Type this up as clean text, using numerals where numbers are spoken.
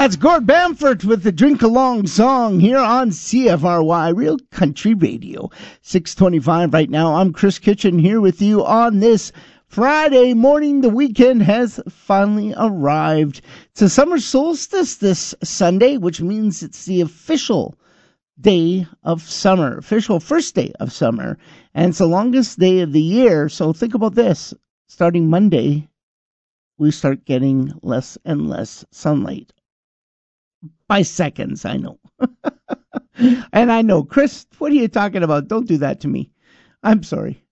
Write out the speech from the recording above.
That's Gord Bamford with the Drink Along song here on CFRY Real Country Radio. 6:25 right now. I'm Chris Kitchen here with you on this Friday morning. The weekend has finally arrived. It's a summer solstice this Sunday, which means it's the official day of summer, official first day of summer, and it's the longest day of the year. So think about this. Starting Monday, we start getting less and less sunlight. By seconds, I know. And I know, Chris, what are you talking about? Don't do that to me. I'm sorry.